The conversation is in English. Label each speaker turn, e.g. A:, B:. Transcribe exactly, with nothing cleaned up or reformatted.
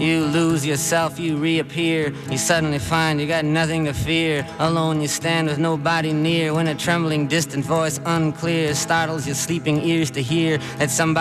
A: You lose yourself, you reappear. You suddenly find you got nothing to fear. Alone you stand with nobody near, when a trembling distant voice unclear startles your sleeping ears to hear that somebody